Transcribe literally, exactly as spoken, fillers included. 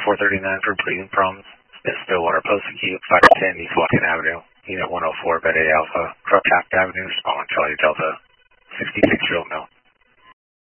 four thirty-nine for breathing problems. Stillwater Post Acute, five ten East Washington Avenue. Unit one oh four, Bed A Alpha, Truck Taft Avenue, respond Charlie Delta, sixty-six year old male.